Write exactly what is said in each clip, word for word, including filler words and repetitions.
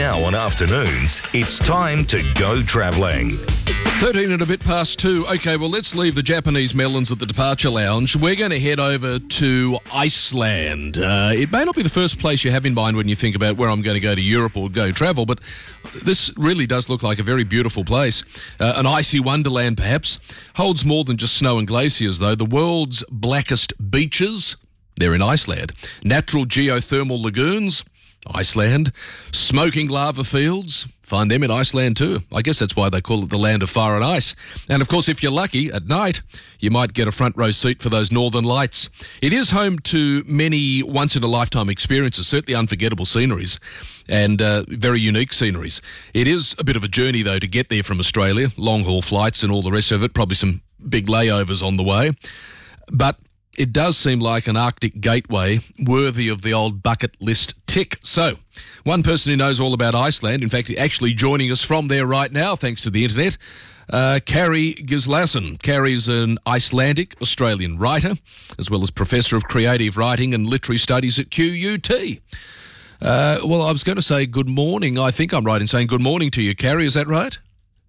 Now on afternoons, it's time to go travelling. thirteen and a bit past two. Okay, well, let's leave the Japanese melons at the departure lounge. We're going to head over to Iceland. Uh, it may not be the first place you have in mind when you think about where I'm going to go to Europe or go travel, but this really does look like a very beautiful place. Uh, an icy wonderland, perhaps. Holds more than just snow and glaciers, though. The world's blackest beaches, they're in Iceland. Natural geothermal lagoons, Iceland. Smoking lava fields, find them in Iceland too. I guess that's why they call it the land of fire and ice. And of course, if you're lucky, at night, you might get a front row seat for those northern lights. It is home to many once-in-a-lifetime experiences, certainly unforgettable sceneries and uh, very unique sceneries. It is a bit of a journey, though, to get there from Australia, long-haul flights and all the rest of it, probably some big layovers on the way. But it does seem like an Arctic gateway worthy of the old bucket list tick. So, one person who knows all about Iceland, in fact, actually joining us from there right now, thanks to the internet, uh, Kari Gislason. Kari's an Icelandic Australian writer, as well as Professor of Creative Writing and Literary Studies at Q U T. Uh, well, I was going to say good morning. I think I'm right in saying good morning to you, Kari. Is that right?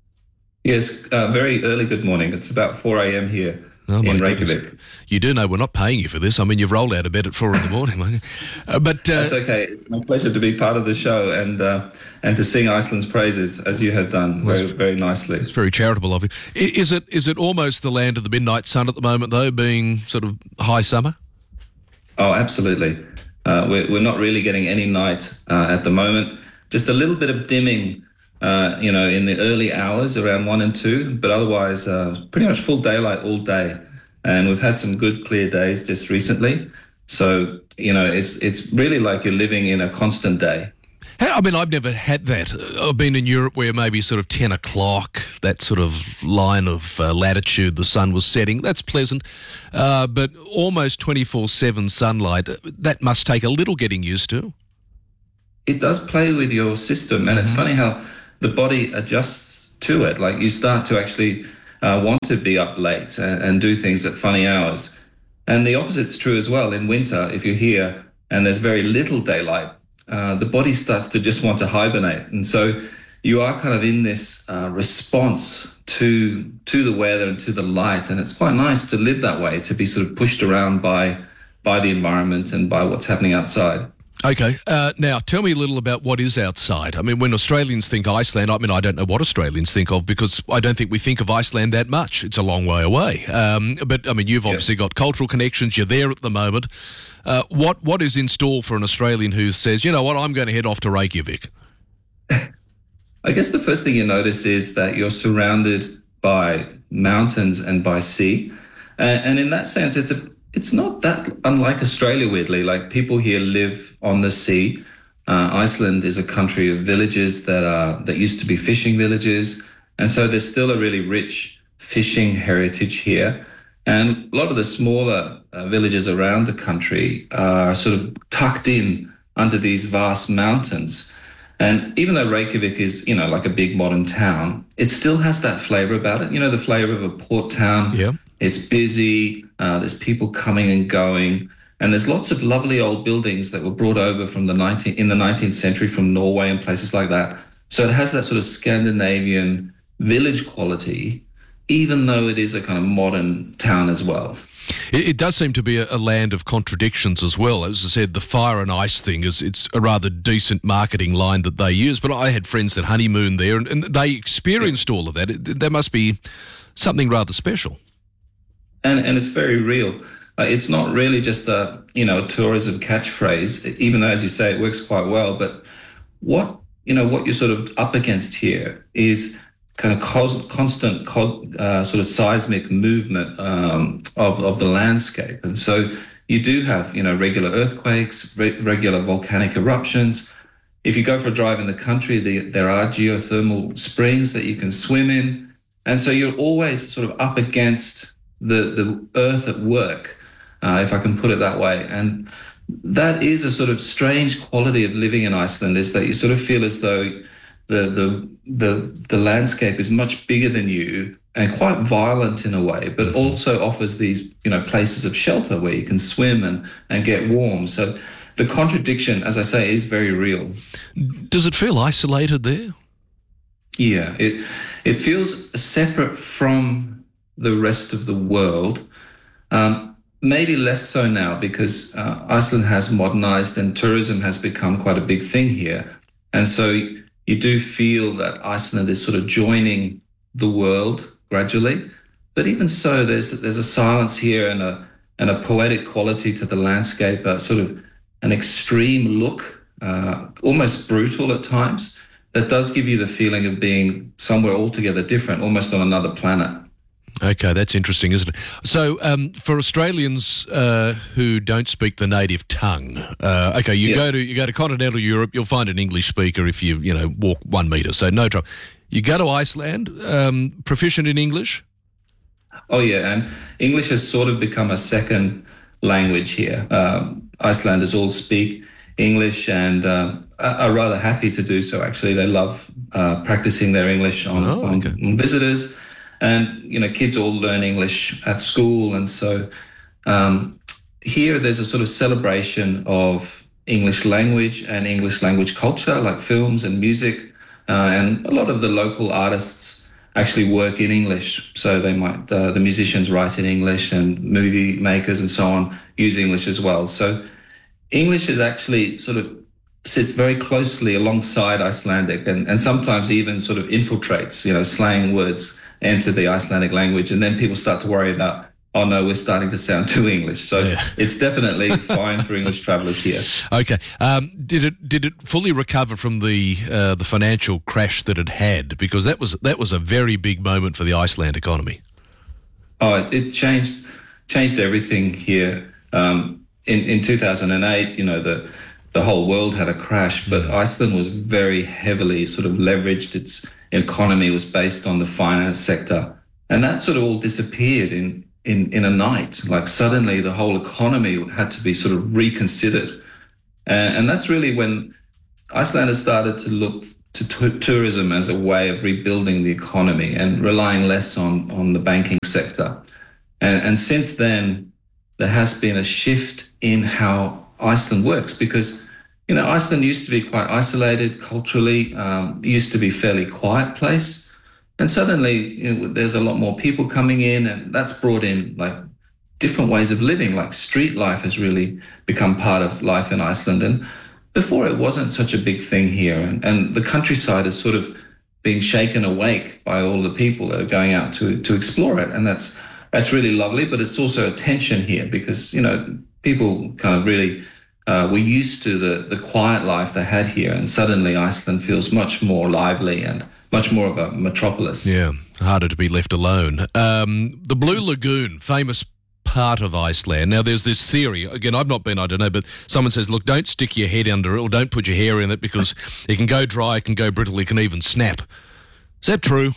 Yes, uh, very early good morning. It's about four a.m. here. Oh, in Reykjavik. Goodness. You do know we're not paying you for this. I mean, you've rolled out of bed at four in the morning. uh, but uh, That's okay. It's my pleasure to be part of the show and uh, and to sing Iceland's praises, as you have done very, very nicely. It's very charitable of you. Is it is it almost the land of the midnight sun at the moment, though, being sort of high summer? Oh, absolutely. Uh, we're, we're not really getting any night uh, at the moment. Just a little bit of dimming, uh, you know, in the early hours around one and two, but otherwise uh, pretty much full daylight all day. And we've had some good clear days just recently. So, you know, it's it's really like you're living in a constant day. I mean, I've never had that. I've been in Europe where maybe sort of ten o'clock, that sort of line of uh, latitude, the sun was setting. That's pleasant. Uh, but almost twenty-four seven sunlight, that must take a little getting used to. It does play with your system. And mm-hmm. It's funny how the body adjusts to it. Like you start to actually uh, want to be up late and, and do things at funny hours. And the opposite's true as well. In winter, if you're here and there's very little daylight, uh, the body starts to just want to hibernate. And so you are kind of in this uh, response to to the weather and to the light. And it's quite nice to live that way, to be sort of pushed around by by the environment and by what's happening outside. Okay. Uh, now, tell me a little about what is outside. I mean, when Australians think Iceland, I mean, I don't know what Australians think of because I don't think we think of Iceland that much. It's a long way away. Um, but, I mean, you've obviously yeah. got cultural connections. You're there at the moment. Uh, what What is in store for an Australian who says, you know what, I'm going to head off to Reykjavik? I guess the first thing you notice is that you're surrounded by mountains and by sea. Uh, and in that sense, it's a It's not that unlike Australia, weirdly. Like people here live on the sea. Uh, Iceland is a country of villages that are that used to be fishing villages. And so there's still a really rich fishing heritage here. And a lot of the smaller uh, villages around the country are sort of tucked in under these vast mountains. And even though Reykjavik is, you know, like a big modern town, it still has that flavor about it. You know, the flavor of a port town. Yeah. It's busy, uh, there's people coming and going, and there's lots of lovely old buildings that were brought over from the nineteenth in the nineteenth century from Norway and places like that. So it has that sort of Scandinavian village quality, even though it is a kind of modern town as well. It, it does seem to be a, a land of contradictions as well. As I said, the fire and ice thing is it's a rather decent marketing line that they use, but I had friends that honeymooned there and, and they experienced yeah. all of that. It, there must be something rather special. And and it's very real. Uh, it's not really just a, you know, a tourism catchphrase, even though, as you say, it works quite well. But what, you know, what you're sort of up against here is kind of cos- constant co- uh, sort of seismic movement um, of, of the landscape. And so you do have, you know, regular earthquakes, re- regular volcanic eruptions. If you go for a drive in the country, the, there are geothermal springs that you can swim in. And so you're always sort of up against the the earth at work, uh, if I can put it that way. And that is a sort of strange quality of living in Iceland, is that you sort of feel as though the the the, the landscape is much bigger than you and quite violent in a way, but also offers these, you know, places of shelter where you can swim and, and get warm. So the contradiction, as I say, is very real. Does it feel isolated there? Yeah, it it feels separate from the rest of the world. Um, maybe less so now because uh, Iceland has modernized and tourism has become quite a big thing here. And so you do feel that Iceland is sort of joining the world gradually. But even so, there's there's a silence here and a and a poetic quality to the landscape, a sort of an extreme look, uh, almost brutal at times, that does give you the feeling of being somewhere altogether different, almost on another planet. Okay, that's interesting, isn't it? So, um, for Australians uh, who don't speak the native tongue, uh, okay, you Yeah. go to you go to continental Europe, you'll find an English speaker if you you know walk one metre, so no trouble. You go to Iceland, um, proficient in English. Oh yeah, and English has sort of become a second language here. Um, Icelanders all speak English, and uh, are are rather happy to do so. Actually, they love uh, practicing their English on, Oh, on, okay. on visitors. And, you know, kids all learn English at school. And so um, here there's a sort of celebration of English language and English language culture, like films and music. Uh, and a lot of the local artists actually work in English. So they might, uh, the musicians write in English, and movie makers and so on use English as well. So English is actually sort of sits very closely alongside Icelandic, and, and sometimes even sort of infiltrates, you know, slang words enter the Icelandic language, and then people start to worry about, oh no, we're starting to sound too English. So Yeah. it's definitely fine for English travellers here. Okay, um, did it did it fully recover from the uh, the financial crash that it had? Because that was that was a very big moment for the Iceland economy. Oh, it, it changed changed everything here. Um, in in two thousand eight, you know, the the whole world had a crash, but Iceland was very heavily sort of leveraged. Its economy was based on the finance sector, and that sort of all disappeared in in in a night. Like suddenly, the whole economy had to be sort of reconsidered, and, and that's really when Icelanders started to look to t- tourism as a way of rebuilding the economy and relying less on on the banking sector. And, and since then, there has been a shift in how Iceland works, because, you know, Iceland used to be quite isolated culturally, um, used to be a fairly quiet place. And suddenly, you know, there's a lot more people coming in, and that's brought in like different ways of living, like street life has really become part of life in Iceland. And before it wasn't such a big thing here. And, and the countryside is sort of being shaken awake by all the people that are going out to, to explore it. And that's, that's really lovely, but it's also a tension here because, you know, people kind of really uh, were used to the, the quiet life they had here, and suddenly Iceland feels much more lively and much more of a metropolis. Yeah, harder to be left alone. Um, the Blue Lagoon, famous part of Iceland. Now, there's this theory, again, I've not been, I don't know, but someone says, look, don't stick your head under it or don't put your hair in it because it can go dry, it can go brittle, it can even snap. Is that true?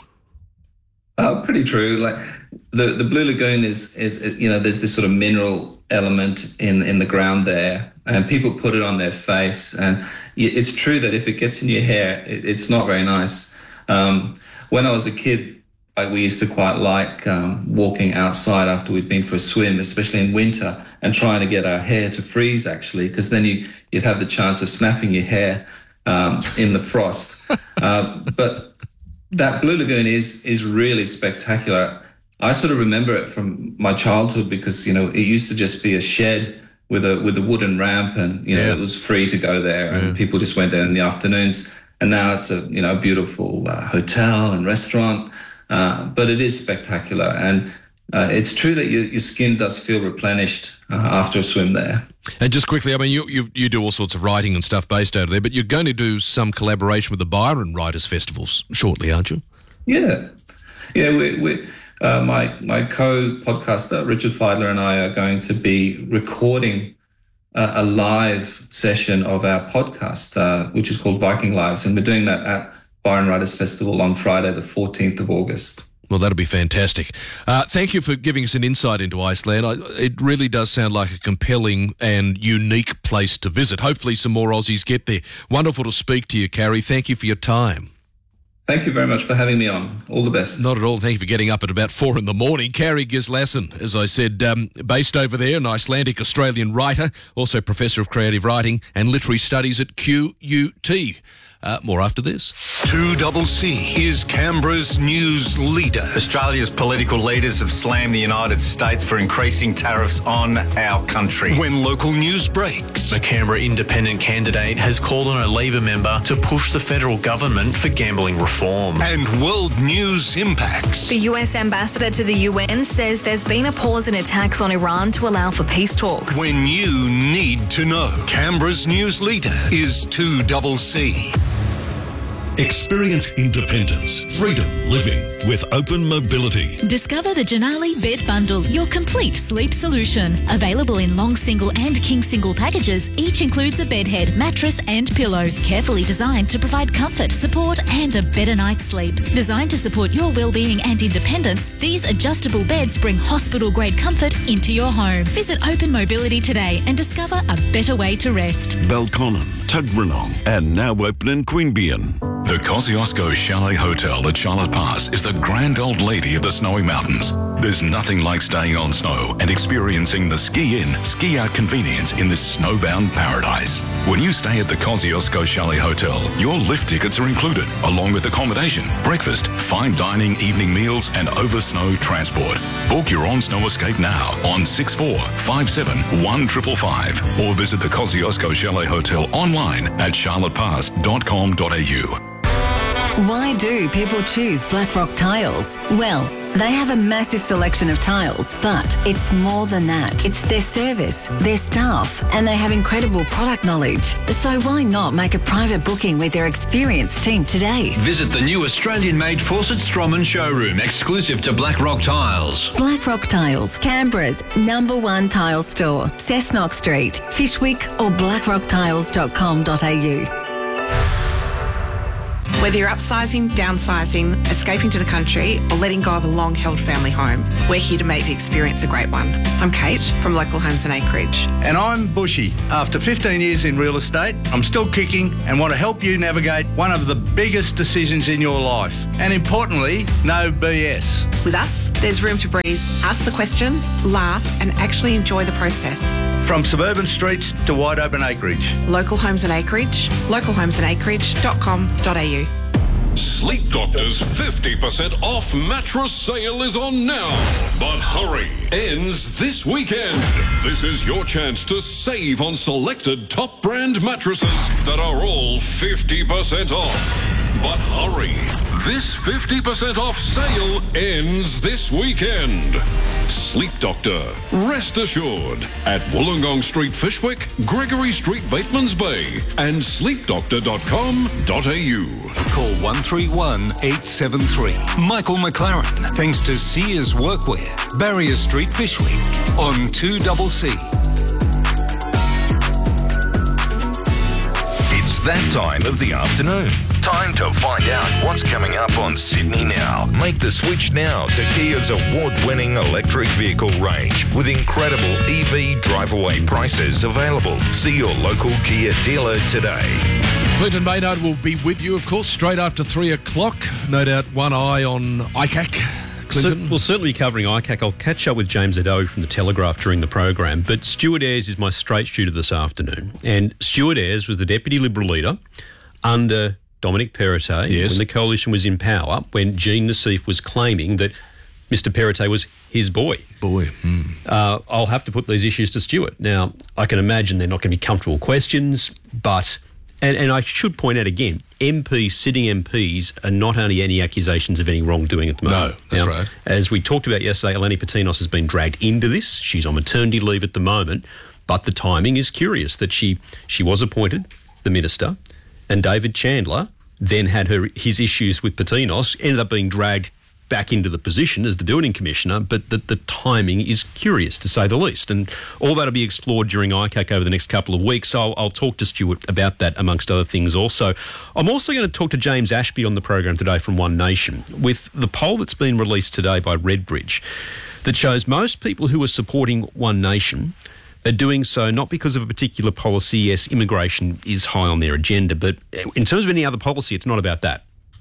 Uh, pretty true. Like the, the Blue Lagoon is, is, you know, there's this sort of mineral element in, in the ground there, and people put it on their face. And it's true that if it gets in your hair, it, it's not very nice. Um, when I was a kid, I, we used to quite like um, walking outside after we'd been for a swim, especially in winter, and trying to get our hair to freeze, actually, because then you, you'd have the chance of snapping your hair um, in the frost. Uh, but that Blue Lagoon is is really spectacular. I sort of remember it from my childhood because, you know, it used to just be a shed with a with a wooden ramp, and, you know, Yeah. it was free to go there, and Yeah. people just went there in the afternoons. And now it's a, you know, beautiful uh, hotel and restaurant, uh, but it is spectacular. And uh, it's true that your, your skin does feel replenished uh, after a swim there. And just quickly, I mean, you, you you do all sorts of writing and stuff based out of there, but you're going to do some collaboration with the Byron Writers Festivals shortly, aren't you? Yeah, yeah. We, we uh, my my co-podcaster Richard Feidler and I are going to be recording a, a live session of our podcast, uh, which is called Viking Lives, and we're doing that at Byron Writers Festival on Friday, the fourteenth of August. Well, that'll be fantastic. Uh, thank you for giving us an insight into Iceland. I, it really does sound like a compelling and unique place to visit. Hopefully some more Aussies get there. Wonderful to speak to you, Carrie. Thank you for your time. Thank you very much for having me on. All the best. Not at all. Thank you for getting up at about four in the morning. Kari Gislason, as I said, um, based over there, an Icelandic Australian writer, also Professor of Creative Writing and Literary Studies at Q U T. Uh, more after this. two C is Canberra's news leader. Australia's political leaders have slammed the United States for increasing tariffs on our country. When local news breaks. The Canberra Independent candidate has called on a Labor member to push the federal government for gambling reform. And world news impacts. The U S ambassador to the U N says there's been a pause in attacks on Iran to allow for peace talks. When you need to know. Canberra's news leader is two C. Experience independence, freedom living with Open Mobility. Discover the Janali Bed Bundle, your complete sleep solution. Available in long single and king single packages, each includes a bed head, mattress and pillow. Carefully designed to provide comfort, support and a better night's sleep. Designed to support your well-being and independence, these adjustable beds bring hospital-grade comfort into your home. Visit Open Mobility today and discover a better way to rest. Belconnen, Tuggeranong and now open in Queanbeyan. The Kosciuszko Chalet Hotel at Charlotte Pass is the grand old lady of the snowy mountains. There's nothing like staying on snow and experiencing the ski-in, ski-out convenience in this snowbound paradise. When you stay at the Kosciuszko Chalet Hotel, your lift tickets are included, along with accommodation, breakfast, fine dining, evening meals, and over-snow transport. Book your on-snow escape now on six four five seven one five five five or visit the Kosciuszko Chalet Hotel online at charlotte pass dot com dot a u. Why do people choose Blackrock Tiles? Well, they have a massive selection of tiles, but it's more than that. It's their service, their staff, and they have incredible product knowledge. So why not make a private booking with their experienced team today? Visit the new Australian-made Fawcett Stroman showroom, exclusive to Blackrock Tiles. Blackrock Tiles, Canberra's number one tile store. Cessnock Street, Fishwick or blackrock tiles dot com dot a u. Whether you're upsizing, downsizing, escaping to the country, or letting go of a long-held family home, we're here to make the experience a great one. I'm Kate from Local Homes and Acreage. And I'm Bushy. After fifteen years in real estate, I'm still kicking and want to help you navigate one of the biggest decisions in your life. And importantly, no B S. With us, there's room to breathe, ask the questions, laugh, and actually enjoy the process. From suburban streets to wide open acreage. Local Homes and Acreage, local homes and acreage dot com dot a u. Sleep Doctor's fifty percent off mattress sale is on now. But hurry, ends this weekend. This is your chance to save on selected top brand mattresses that are all fifty percent off. But hurry, this fifty percent off sale ends this weekend. Sleep Doctor, rest assured, at Wollongong Street, Fishwick, Gregory Street, Batemans Bay, and sleep doctor dot com dot a u. Call one three one eight seven three. Michael McLaren, thanks to Sears Workwear, Barrier Street, Fishwick, on two C. It's that time of the afternoon. Time to find out what's coming up on Sydney Now. Make the switch now to Kia's award-winning electric vehicle range with incredible E V drive-away prices available. See your local Kia dealer today. Clinton Maynard will be with you, of course, straight after three o'clock. No doubt one eye on I C A C. Clinton? So, we'll certainly be covering I C A C. I'll catch up with James Ado from The Telegraph during the program, but Stuart Ayres is my straight shooter this afternoon. And Stuart Ayres was the Deputy Liberal leader under Dominic Perrottet yes. when the coalition was in power, when Jean Nassif was claiming that Mister Perrottet was his boy. Boy. Mm. Uh, I'll have to put these issues to Stuart. Now, I can imagine they're not going to be comfortable questions, but... And, and I should point out again, M Ps, sitting M Ps, are not only any accusations of any wrongdoing at the moment. No, that's now, right. As we talked about yesterday, Eleni Patinos has been dragged into this. She's on maternity leave at the moment, but the timing is curious that she she was appointed the minister, and David Chandler then had her his issues with Patinos, ended up being dragged back into the position as the building commissioner, but the, the timing is curious, to say the least. And all that will be explored during I C A C over the next couple of weeks. So I'll, I'll talk to Stuart about that, amongst other things also. I'm also going to talk to James Ashby on the program today from One Nation, with the poll that's been released today by Redbridge that shows most people who are supporting One Nation are doing so not because of a particular policy. Yes, immigration is high on their agenda, but in terms of any other policy, it's not about that.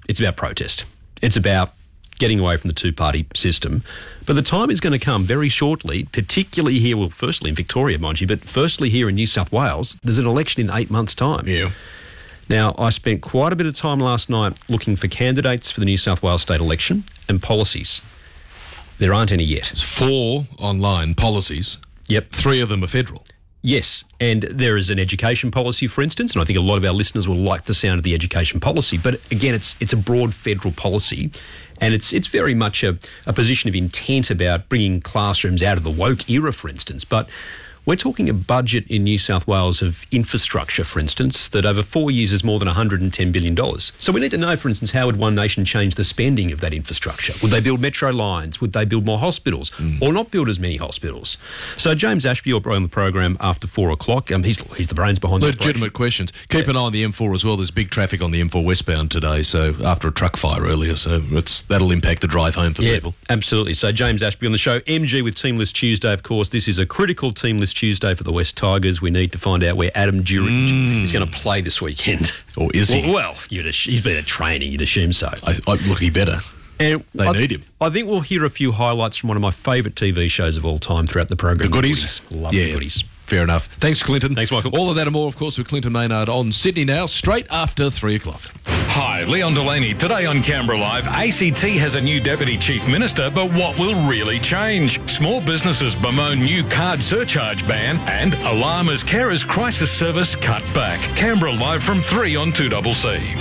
it's about protest. It's about getting away from the two-party system. But the time is going to come very shortly, particularly here, well, firstly in Victoria, mind you, but firstly here in New South Wales, there's an election in eight months' time. Yeah. Now, I spent quite a bit of time last night looking for candidates for the New South Wales state election and policies. There aren't any yet. There's four online policies. Yep. Three of them are federal. Yes, and there is an education policy, for instance, and I think a lot of our listeners will like the sound of the education policy. But again, it's it's a broad federal policy, and it's it's very much a, a position of intent about bringing classrooms out of the woke era, for instance. But we're talking a budget in New South Wales of infrastructure, for instance, that over four years is more than one hundred ten billion dollars. So we need to know, for instance, how would One Nation change the spending of that infrastructure? Would they build metro lines? Would they build more hospitals? Mm. Or not build as many hospitals? So James Ashby will be on the program after four o'clock. Um, he's, he's the brains behind the Legitimate questions. Keep yeah. an eye on the M four as well. There's big traffic on the M four westbound today, so after a truck fire earlier, so it's, that'll impact the drive home for yeah, people. Absolutely. So James Ashby on the show. M G with Team List Tuesday, of course. This is a critical Team List Tuesday for the West Tigers. We need to find out where Adam Duryk mm. is going to play this weekend. Or is he? Well, well you'd ass- he's been at training, you'd assume so. I, I, look, he better. And they I, need him. I think we'll hear a few highlights from one of my favourite T V shows of all time throughout the program. The goodies? The goodies. Love yeah. the goodies. Fair enough. Thanks, Clinton. Thanks, Michael. All of that and more, of course, with Clinton Maynard on Sydney Now, straight after three o'clock. Hi, Leon Delaney. Today on Canberra Live, A C T has a new Deputy Chief Minister, but what will really change? Small businesses bemoan new card surcharge ban, and alarm as carers crisis service cut back. Canberra Live from three on two C C.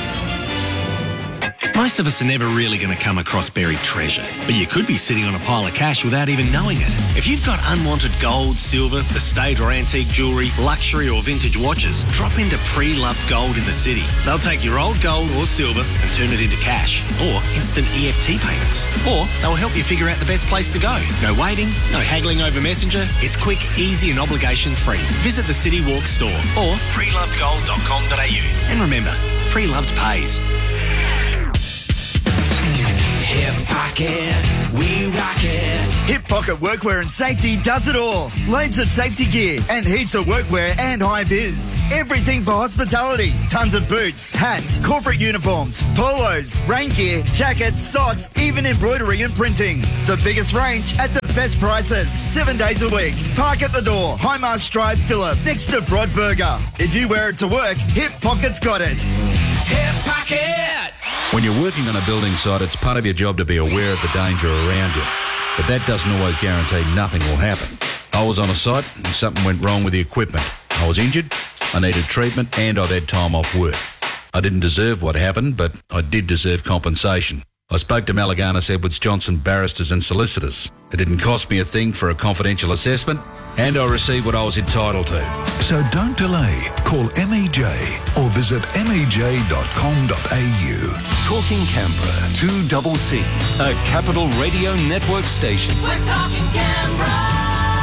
Most of us are never really going to come across buried treasure, but you could be sitting on a pile of cash without even knowing it. If you've got unwanted gold, silver, estate or antique jewellery, luxury or vintage watches, drop into Pre-Loved Gold in the city. They'll take your old gold or silver and turn it into cash, or instant E F T payments. Or they'll help you figure out the best place to go. No waiting, no haggling over Messenger. It's quick, easy and obligation-free. Visit the City Walk store or pre loved gold dot com dot a u. And remember, Pre-Loved pays. Hip Pocket, we rock it. Hip Pocket Workwear and Safety does it all. Loads of safety gear and heaps of workwear and high-vis. Everything for hospitality. Tons of boots, hats, corporate uniforms, polos, rain gear, jackets, socks, even embroidery and printing. The biggest range at the best prices. Seven days a week. Park at the door. Highmast Drive, Phillip, next to Broadburger. If you wear it to work, Hip Pocket's got it. Hip Pocket! When you're working on a building site, it's part of your job to be aware of the danger around you. But that doesn't always guarantee nothing will happen. I was on a site and something went wrong with the equipment. I was injured, I needed treatment, and I'd had time off work. I didn't deserve what happened, but I did deserve compensation. I spoke to Malaganas Edwards Johnson barristers and solicitors. It didn't cost me a thing for a confidential assessment, and I received what I was entitled to. So don't delay. Call M E J or visit m e j dot com dot a u. Talking Canberra, two C C, a Capital Radio Network station. We're talking Canberra.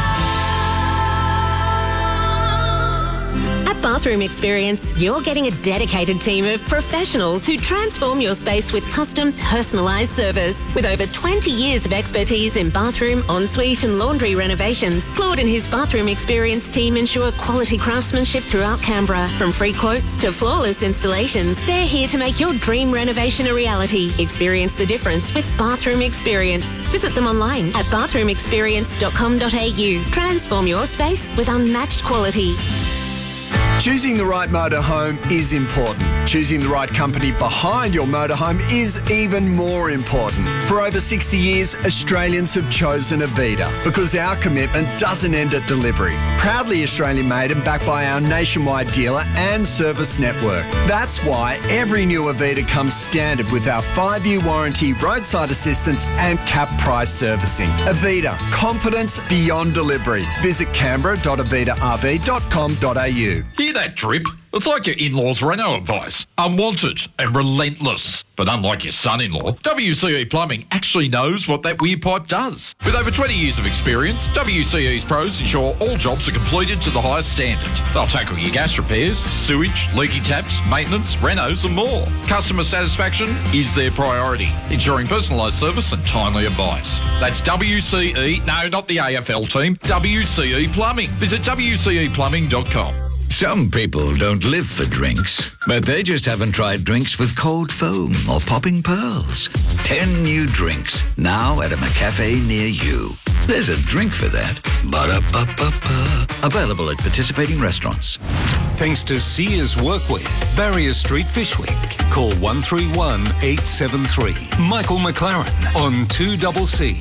At Bathroom Experience, you're getting a dedicated team of professionals who transform your space with custom, personalised service. With over twenty years of expertise in bathroom, ensuite and laundry renovations, Claude and his Bathroom Experience team ensure quality craftsmanship throughout Canberra. From free quotes to flawless installations, they're here to make your dream renovation a reality. Experience the difference with Bathroom Experience. Visit them online at bathroom experience dot com dot a u. Transform your space with unmatched quality. Choosing the right motorhome is important. Choosing the right company behind your motorhome is even more important. For over sixty years, Australians have chosen Avita because our commitment doesn't end at delivery. Proudly Australian made and backed by our nationwide dealer and service network. That's why every new Avita comes standard with our five-year warranty, roadside assistance and cap price servicing. Avita, confidence beyond delivery. Visit canberra dot avita r v dot com dot a u. Hear that drip? It's like your in-laws' Reno advice. Unwanted and relentless. But unlike your son-in-law, W C E Plumbing actually knows what that weird pipe does. With over twenty years of experience, W C E's pros ensure all jobs are completed to the highest standard. They'll tackle your gas repairs, sewage, leaky taps, maintenance, renos and more. Customer satisfaction is their priority, ensuring personalised service and timely advice. That's W C E, no, not the A F L team, W C E Plumbing. Visit w c e plumbing dot com. Some people don't live for drinks, but they just haven't tried drinks with cold foam or popping pearls. Ten new drinks, now at a McCafe near you. There's a drink for that. Ba-da-ba-ba-ba. Available at participating restaurants. Thanks to Sears Workwear, Barrier Street, Fishwick. Call one three one, eight seven three. Michael McLaren on two C C.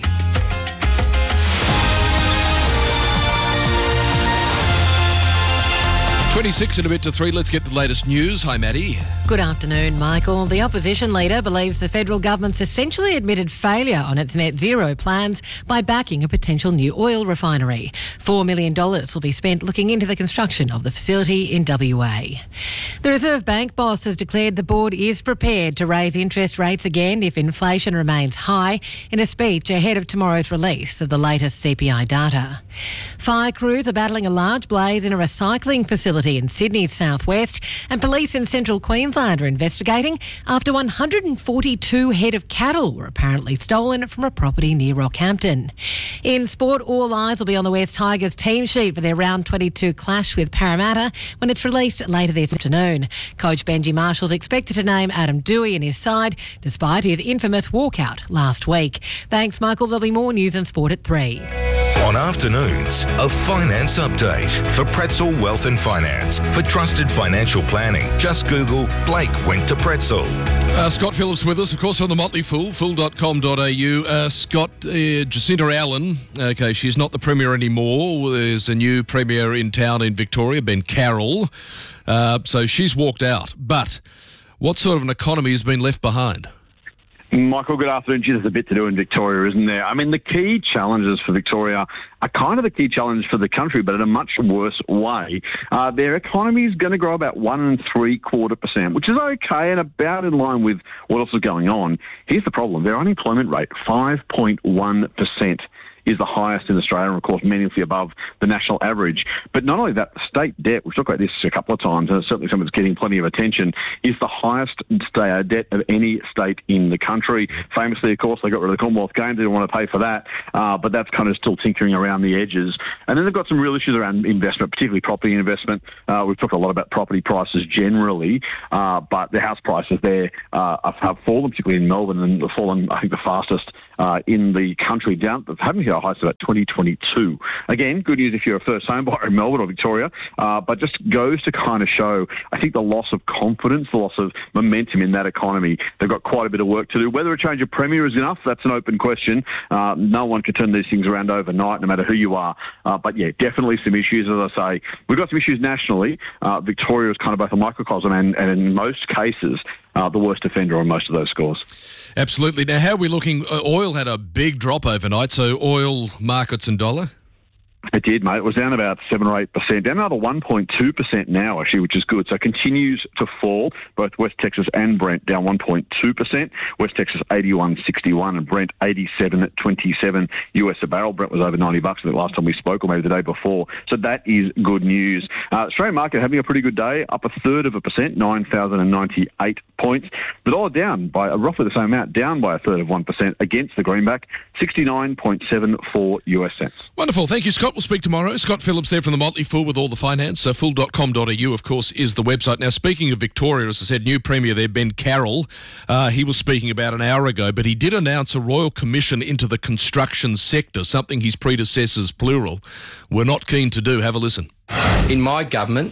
twenty-six and a bit to three. Let's get the latest news. Hi, Maddie. Good afternoon, Michael. The opposition leader believes the federal government's essentially admitted failure on its net zero plans by backing a potential new oil refinery. Four million dollars will be spent looking into the construction of the facility in W A. The Reserve Bank boss has declared the board is prepared to raise interest rates again if inflation remains high in a speech ahead of tomorrow's release of the latest C P I data. Fire crews are battling a large blaze in a recycling facility in Sydney's southwest, and police in central Queensland are investigating after one hundred forty-two head of cattle were apparently stolen from a property near Rockhampton. In sport, all eyes will be on the West Tigers team sheet for their round twenty-two clash with Parramatta when it's released later this afternoon. Coach Benji Marshall's expected to name Adam Dewey in his side, despite his infamous walkout last week. Thanks, Michael. There'll be more news and sport at three. On afternoons, a finance update for Pretzel Wealth and Finance. For trusted financial planning, just Google Blake went to Pretzel. Uh, Scott Phillips with us, of course, from the Motley Fool, fool dot com dot a u. Uh, Scott, uh, Jacinta Allen, okay, she's not the Premier anymore. There's a new Premier in town in Victoria, Ben Carroll. Uh, so she's walked out. But what sort of an economy has been left behind? Michael, good afternoon. Gee, there's a bit to do in Victoria, isn't there? I mean, the key challenges for Victoria are kind of the key challenge for the country, but in a much worse way. Uh, their economy is going to grow about one and three quarter percent, which is okay and about in line with what else is going on. Here's the problem. Their unemployment rate, five point one percent. Is the highest in Australia and, of course, meaningfully above the national average. But not only that, the state debt, we've talked about this a couple of times, and it's certainly something that's getting plenty of attention, is the highest debt of any state in the country. Famously, of course, they got rid of the Commonwealth Games. They didn't want to pay for that, uh, but that's kind of still tinkering around the edges. And then they've got some real issues around investment, particularly property investment. Uh, we've talked a lot about property prices generally, uh, but the house prices there uh, have fallen, particularly in Melbourne, and have fallen, I think, the fastest uh, in the country. Down, haven't hit a high about twenty twenty-two. Again, good news if you're a first home buyer in Melbourne or Victoria, uh, but just goes to kind of show, I think, the loss of confidence, the loss of momentum in that economy. They've got quite a bit of work to do. Whether a change of Premier is enough, that's an open question. Uh, no one can turn these things around overnight, no matter who you are. Uh, but yeah, definitely some issues, as I say. We've got some issues nationally. Uh, Victoria is kind of both a microcosm and, and in most cases, Uh, the worst offender on most of those scores. Absolutely. Now, how are we looking? Uh, oil had a big drop overnight, so oil markets and dollar? It did, mate. It was down about seven or eight percent, down another one point two percent now, actually, which is good. So it continues to fall. Both West Texas and Brent down one point two percent. West Texas eighty-one sixty-one and Brent eighty-seven twenty-seven U S a barrel. Brent was over ninety bucks the last time we spoke, or maybe the day before. So that is good news. Uh, Australian market having a pretty good day, up a third of a percent, nine thousand ninety-eight points. The dollar down by roughly the same amount, down by a third of one percent against the greenback, sixty-nine point seven four U S cents. Wonderful. Thank you, Scott. We'll speak tomorrow. Scott Phillips there from the Motley Fool with all the finance. So fool dot com dot a u, of course, is the website. Now, speaking of Victoria, as I said, new Premier there, Ben Carroll, uh, he was speaking about an hour ago, but he did announce a royal commission into the construction sector, something his predecessors, plural, were not keen to do. Have a listen. In my government,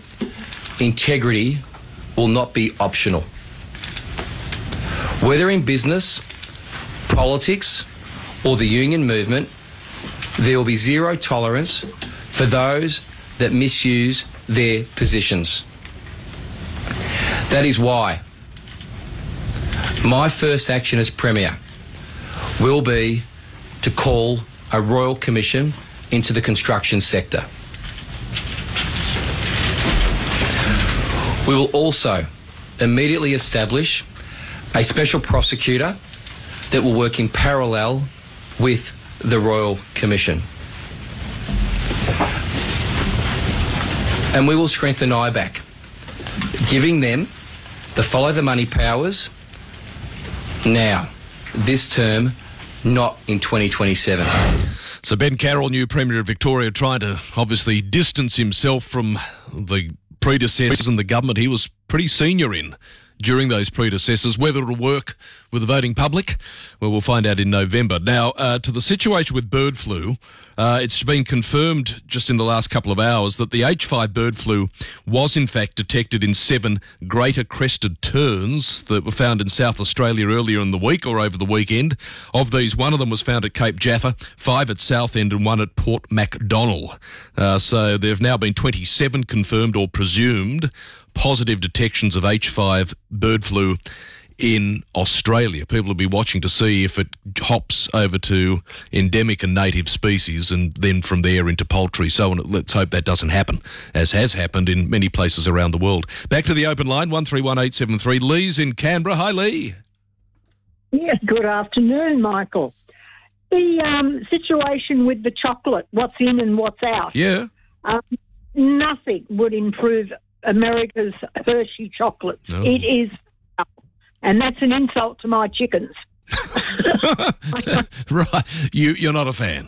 integrity will not be optional. Whether in business, politics, or the union movement, there will be zero tolerance for those that misuse their positions. That is why my first action as Premier will be to call a royal commission into the construction sector. We will also immediately establish a special prosecutor that will work in parallel with the Royal Commission. And we will strengthen I B A C, giving them the follow the money powers now, this term, not in twenty twenty-seven. So Ben Carroll, new Premier of Victoria, trying to obviously distance himself from the predecessors and the government he was pretty senior in during those predecessors. Whether it'll work with the voting public, well, we'll find out in November. Now, uh, to the situation with bird flu, uh, it's been confirmed just in the last couple of hours that the H five bird flu was in fact detected in seven greater crested terns that were found in South Australia earlier in the week or over the weekend. Of these, one of them was found at Cape Jaffa, five at Southend and one at Port Macdonnell. Uh, so there have now been twenty-seven confirmed or presumed positive detections of H five bird flu in Australia. People will be watching to see if it hops over to endemic and native species and then from there into poultry. So on. Let's hope that doesn't happen, as has happened in many places around the world. Back to the open line, one three one eight seven three. Lee's in Canberra. Hi, Lee. Yes, good afternoon, Michael. The um, situation with the chocolate, what's in and what's out. Yeah. Um, nothing would improve America's Hershey chocolate. Oh. It is, and that's an insult to my chickens. Right. You, you're not a fan?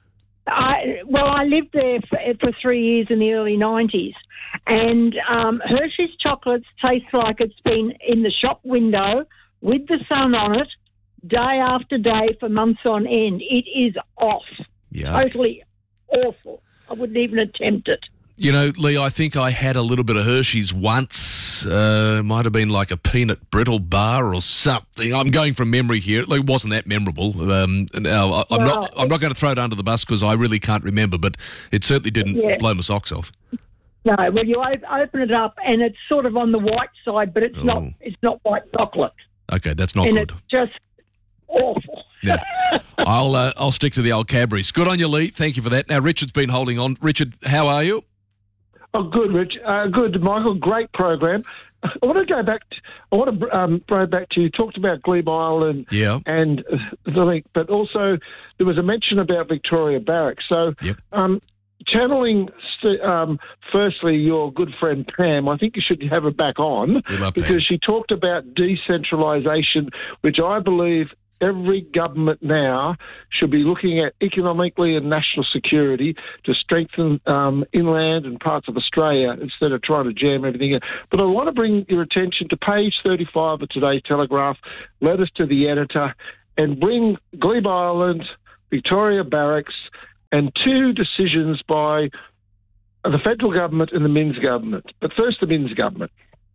I, well, I lived there for, for three years in the early nineties, and um, Hershey's chocolates taste like it's been in the shop window with the sun on it day after day for months on end. It is off. Yeah. Totally awful. I wouldn't even attempt it. You know, Lee, I think I had a little bit of Hershey's once. Uh, might have been like a peanut brittle bar or something. I'm going from memory here. It wasn't that memorable. Um, now, I, I'm Well, not. I'm not going to throw it under the bus because I really can't remember. But it certainly didn't Yeah. blow my socks off. No, well, you op- open it up and it's sort of on the white side, but it's not. Oh. It's not white chocolate, Okay, that's not and good. it's just awful. Yeah. I'll uh, I'll stick to the old Cadbury's. Good on you, Lee. Thank you for that. Now, Richard's been holding on. Richard, how are you? Oh, good, Rich. Uh, good, Michael. Great program. I want to go back. To, I want to um, go back to you. Talked about Glebe Island, Yeah. and uh, the link, but also there was a mention about Victoria Barracks. So, um, channeling st- um, firstly your good friend Pam, I think you should have her back on We love because Pam. she talked about decentralisation, which I believe every government now should be looking at economically and national security to strengthen um, inland and parts of Australia instead of trying to jam everything in. But I want to bring your attention to page thirty-five of today's Telegraph, letters to the editor, and bring Glebe Island, Victoria Barracks, and two decisions by the federal government and the Minns government. But first, the Minns government.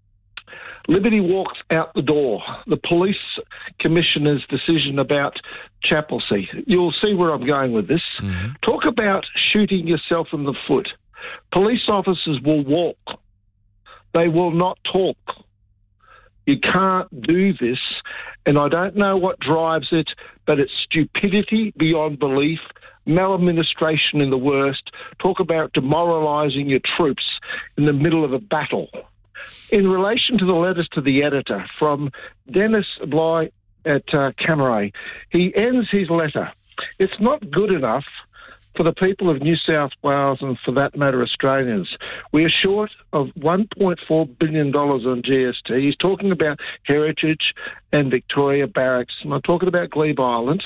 Liberty walks out the door. The police commissioner's decision about Chapelsea. You'll see where I'm going with this. Mm-hmm. Talk about shooting yourself in the foot. Police officers will walk. They will not talk. You can't do this. And I don't know what drives it, but it's stupidity beyond belief, maladministration in the worst. Talk about demoralising your troops in the middle of a battle. In relation to the letters to the editor from Dennis Bly at uh, Camaray, he ends his letter. It's not good enough for the people of New South Wales and, for that matter, Australians. We are short of one point four billion dollars on G S T. He's talking about Heritage and Victoria Barracks. I'm not talking about Glebe Island.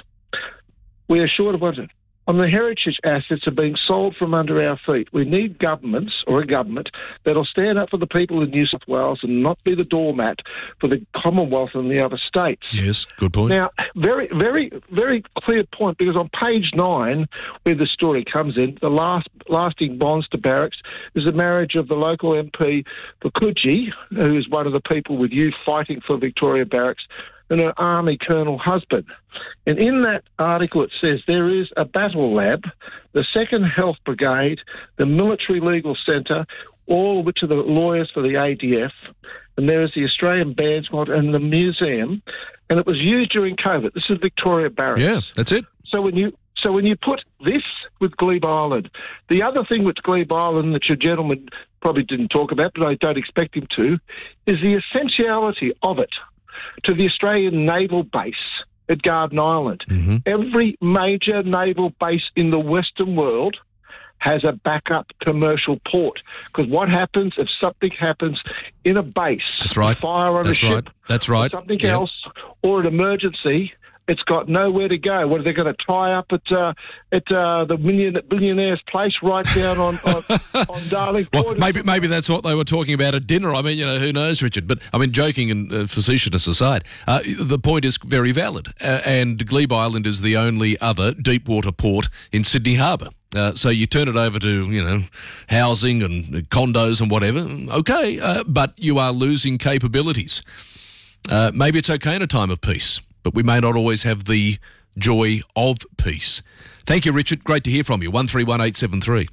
We are short of what? On the heritage assets are being sold from under our feet. We need governments or a government that'll stand up for the people in New South Wales and not be the doormat for the Commonwealth and the other states. Yes, good point. Now, very, very, very clear point, because on page nine, where the story comes in, the last lasting bonds to Barracks is the marriage of the local M P for Coogee, who is one of the people with you fighting for Victoria Barracks, and her Army Colonel husband. And in that article it says there is a battle lab, the second Health Brigade, the Military Legal Centre, all which are the lawyers for the A D F, and there is the Australian Band Squad and the museum, and it was used during COVID. This is Victoria Barracks. Yeah, that's it. So when you so when you put this with Glebe Island, the other thing with Glebe Island that your gentleman probably didn't talk about, but I don't expect him to, is the essentiality of it to the Australian naval base at Garden Island. Mm-hmm. Every major naval base in the Western world has a backup commercial port. Because what happens if something happens in a base? That's right. Fire on That's a ship. right. That's right. Or something Yep. else, or an emergency, It's got nowhere to go. What are they going to tie up at uh, at uh, the million, billionaire's place right down on on, on Darling Well, Point? maybe maybe that's what they were talking about at dinner. I mean, you know, who knows, Richard? But I mean, joking and uh, facetiousness aside, uh, the point is very valid. Uh, and Glebe Island is the only other deep water port in Sydney Harbour. Uh, so you turn it over to, you know, housing and condos and whatever. Okay, uh, but you are losing capabilities. Uh, maybe it's okay in a time of peace, but we may not always have the joy of peace. Thank you, Richard. Great to hear from you. one three one eight seven three.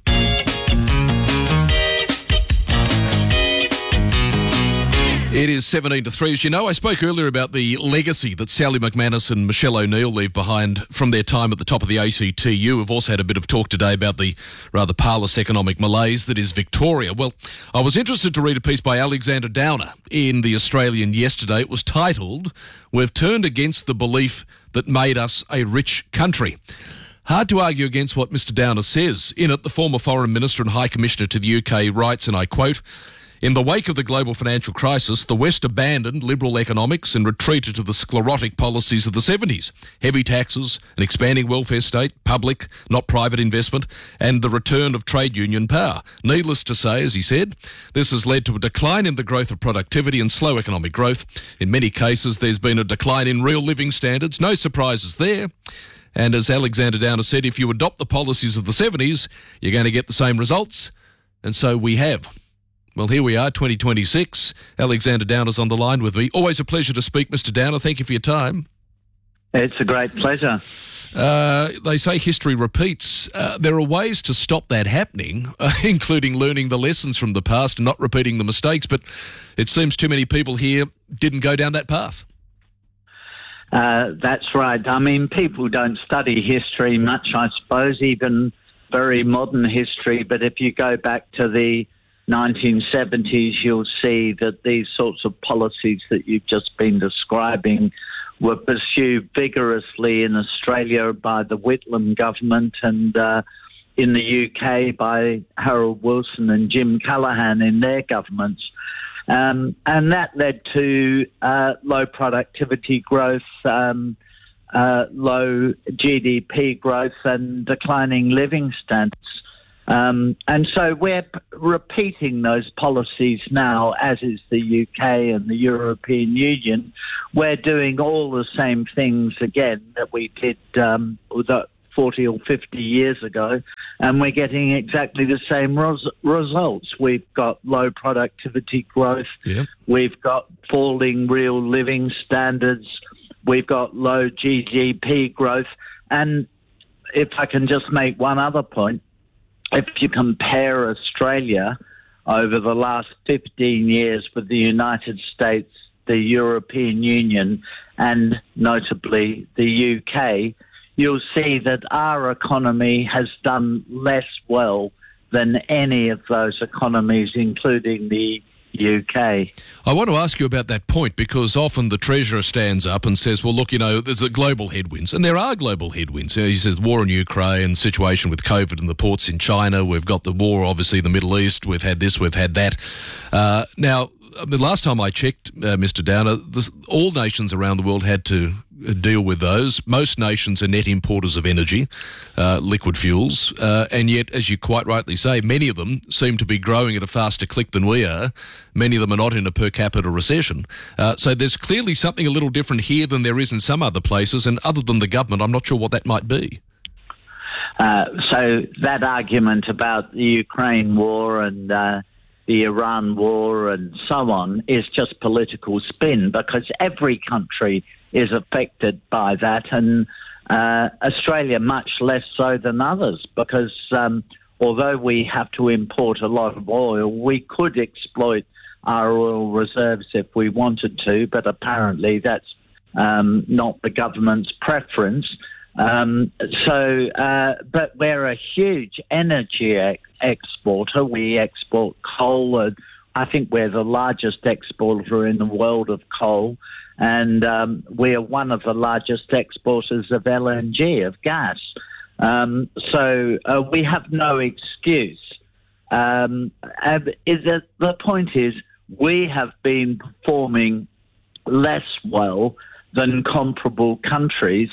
It is seventeen to three. As you know, I spoke earlier about the legacy that Sally McManus and Michelle O'Neill leave behind from their time at the top of the A C T U. We've also had a bit of talk today about the rather parlous economic malaise that is Victoria. Well, I was interested to read a piece by Alexander Downer in The Australian yesterday. It was titled, "We've Turned Against the Belief That Made Us a Rich Country." Hard to argue against what Mister Downer says. In it, the former Foreign Minister and High Commissioner to the U K writes, and I quote, "In the wake of the global financial crisis, the West abandoned liberal economics and retreated to the sclerotic policies of the seventies. Heavy taxes, an expanding welfare state, public, not private investment, and the return of trade union power. Needless to say, as he said, this has led to a decline in the growth of productivity and slow economic growth. In many cases, there's been a decline in real living standards. No surprises there. And as Alexander Downer said, if you adopt the policies of the seventies, you're going to get the same results. And so we have." Well, here we are, twenty twenty-six. Alexander Downer's on the line with me. Always a pleasure to speak, Mister Downer. Thank you for your time. It's a great pleasure. Uh, they say history repeats. Uh, there are ways to stop that happening, uh, including learning the lessons from the past and not repeating the mistakes, but it seems too many people here didn't go down that path. Uh, that's right. I mean, people don't study history much, I suppose, even very modern history, but if you go back to the nineteen seventies, you'll see that these sorts of policies that you've just been describing were pursued vigorously in Australia by the Whitlam government and uh, in the U K by Harold Wilson and Jim Callaghan in their governments. Um, and that led to uh, low productivity growth, um, uh, low G D P growth and declining living standards. Um, and so we're p- repeating those policies now, as is the U K and the European Union. We're doing all the same things again that we did um, forty or fifty years ago, and we're getting exactly the same res- results. We've got low productivity growth. Yeah. We've got falling real living standards. We've got low G D P growth. And if I can just make one other point, if you compare Australia over the last fifteen years with the United States, the European Union, and notably the U K, you'll see that our economy has done less well than any of those economies, including the U K. I want to ask you about that point because often the Treasurer stands up and says, well, look, you know, there's a global headwinds, and there are global headwinds. You know, he says war in Ukraine, situation with COVID and the ports in China. We've got the war, obviously, in the Middle East. We've had this, we've had that. Uh, now, the last time I checked, uh, Mister Downer, this, all nations around the world had to deal with those. Most nations are net importers of energy, uh, liquid fuels, uh, and yet, as you quite rightly say, many of them seem to be growing at a faster click than we are. Many of them are not in a per capita recession. Uh, so there's clearly something a little different here than there is in some other places, and other than the government, I'm not sure what that might be. Uh, so that argument about the Ukraine war and uh, the Iran war and so on is just political spin, because every country is affected by that, and uh, Australia much less so than others, because um, although we have to import a lot of oil, we could exploit our oil reserves if we wanted to, but apparently that's um, not the government's preference. Um, so, uh, but we're a huge energy ex- exporter. We export coal. And I think we're the largest exporter in the world of coal. And um, we are one of the largest exporters of L N G, of gas. Um, so uh, we have no excuse. Um, and is that, the point is we have been performing less well than comparable countries,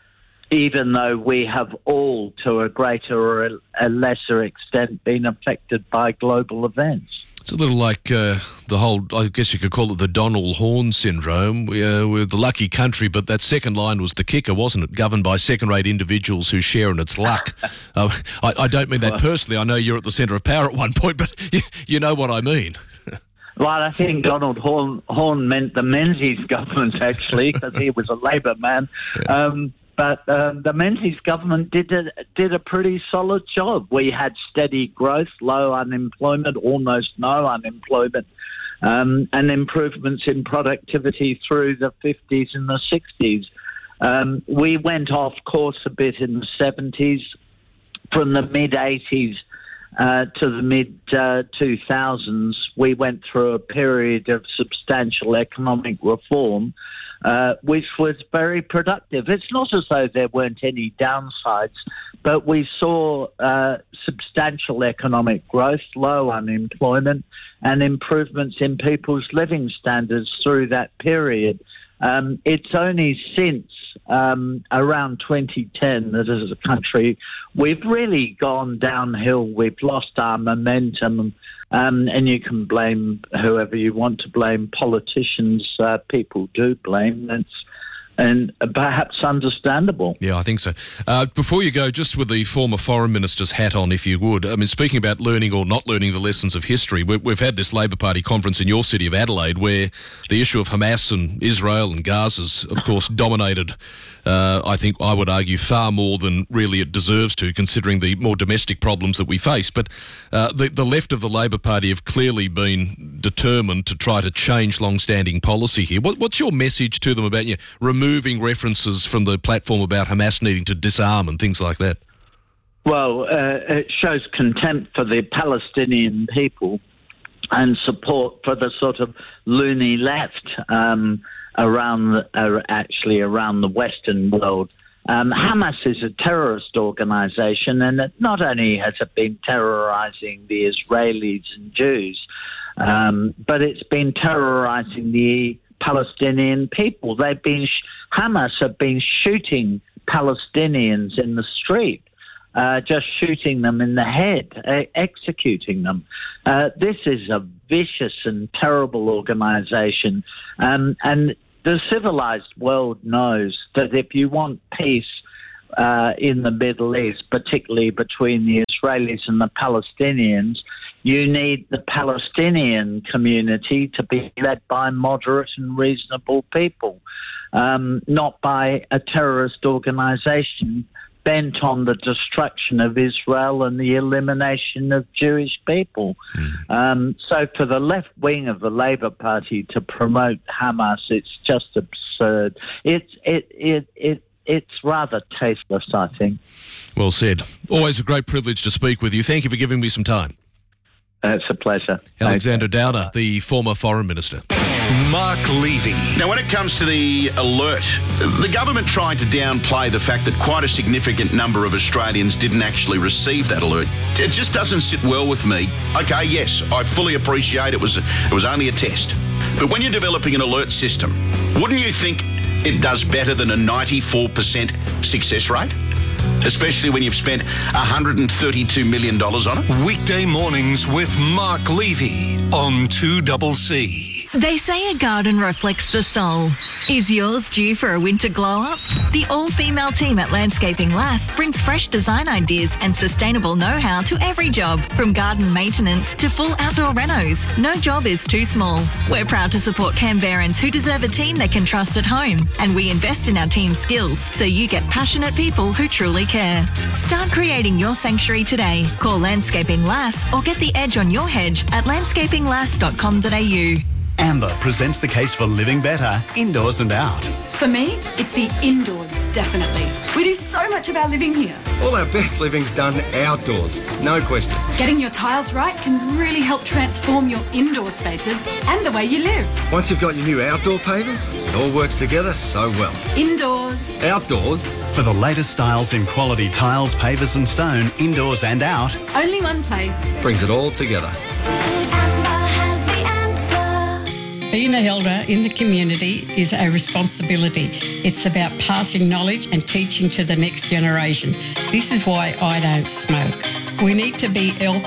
even though we have all, to a greater or a, a lesser extent, been affected by global events. It's a little like uh, the whole, I guess you could call it the Donald Horne syndrome. We, uh, we're the lucky country, but that second line was the kicker, wasn't it? Governed by second-rate individuals who share in its luck. uh, I, I don't mean that personally. I know you're at the centre of power at one point, but you, you know what I mean. Well, I think Donald Horne, Horne meant the Menzies government, actually, because he was a Labor man. Yeah. Um, But um, the Menzies government did a, did a pretty solid job. We had steady growth, low unemployment, almost no unemployment, um, and improvements in productivity through the fifties and the sixties. Um, we went off course a bit in the seventies. From the mid-eighties uh, to the mid-two thousands, uh, we went through a period of substantial economic reform, Uh, which was very productive. It's not as though there weren't any downsides, but we saw uh, substantial economic growth, low unemployment, and improvements in people's living standards through that period. Um, it's only since um, around twenty ten that as a country we've really gone downhill. We've lost our momentum. Um, and you can blame whoever you want to blame. Politicians, uh, people do blame. That's and perhaps understandable. Yeah, I think so. Uh, before you go, just with the former foreign minister's hat on, if you would, I mean, speaking about learning or not learning the lessons of history, we, we've had this Labor Party conference in your city of Adelaide where the issue of Hamas and Israel and Gaza's, of course, dominated, uh, I think I would argue, far more than really it deserves to, considering the more domestic problems that we face. But uh, the, the left of the Labor Party have clearly been determined to try to change long-standing policy here. What, what's your message to them about you know, removing references from the platform about Hamas needing to disarm and things like that? Well, uh, it shows contempt for the Palestinian people and support for the sort of loony left um, around, the, uh, actually around the Western world. Um, Hamas is a terrorist organisation, and it not only has it been terrorising the Israelis and Jews, um, but it's been terrorising the Palestinian people. They've been Hamas have been shooting Palestinians in the street, uh, just shooting them in the head, uh, executing them. Uh, this is a vicious and terrible organisation, um, and the civilised world knows that if you want peace uh, in the Middle East, particularly between the Israelis and the Palestinians, you need the Palestinian community to be led by moderate and reasonable people, um, not by a terrorist organisation bent on the destruction of Israel and the elimination of Jewish people. Mm. Um, so for the left wing of the Labor Party to promote Hamas, it's just absurd. It's it it it. It's rather tasteless, I think. Well said. Always a great privilege to speak with you. Thank you for giving me some time. It's a pleasure. Alexander Downer, the former Foreign Minister. Mark Levy. Now, when it comes to the alert, the government tried to downplay the fact that quite a significant number of Australians didn't actually receive that alert. It just doesn't sit well with me. Okay, yes, I fully appreciate it was it was only a test. But when you're developing an alert system, wouldn't you think it does better than a ninety-four percent success rate? Especially when you've spent one hundred thirty-two million dollars on it. Weekday mornings with Mark Levy on two C C. They say a garden reflects the soul. Is yours due for a winter glow-up? The all-female team at Landscaping Lass brings fresh design ideas and sustainable know-how to every job, from garden maintenance to full outdoor renos. No job is too small. We're proud to support Canberrans who deserve a team they can trust at home, and we invest in our team's skills so you get passionate people who truly care. Start creating your sanctuary today. Call Landscaping Lass or get the edge on your hedge at landscaping lass dot com dot a u. Amber presents the case for living better, indoors and out. For me, it's the indoors, definitely. We do so much of our living here. All our best living's done outdoors, no question. Getting your tiles right can really help transform your indoor spaces and the way you live. Once you've got your new outdoor pavers, it all works together so well. Indoors. Outdoors. For the latest styles in quality tiles, pavers and stone, indoors and out. Only one place. Brings it all together. Being an elder in the community is a responsibility. It's about passing knowledge and teaching to the next generation. This is why I don't smoke. We need to be elder